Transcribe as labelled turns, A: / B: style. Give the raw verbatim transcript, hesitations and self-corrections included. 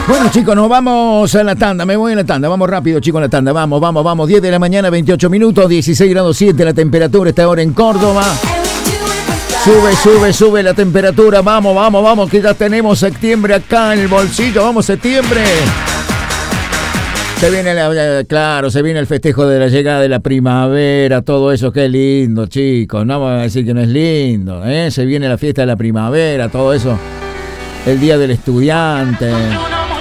A: Bueno, chicos, nos vamos a la tanda. Me voy a la tanda. Vamos rápido, chicos, a la tanda. Vamos, vamos, vamos. diez de la mañana, veintiocho minutos, dieciséis grados siete la temperatura esta hora en Córdoba. Sube, sube, sube la temperatura. Vamos, vamos, vamos, que ya tenemos septiembre acá en el bolsillo. Vamos, septiembre. Se viene, la, claro, se viene el festejo de la llegada de la primavera, todo eso. Qué lindo, chicos. No vamos a decir que no es lindo, ¿eh? Se viene la fiesta de la primavera, todo eso. El día del estudiante.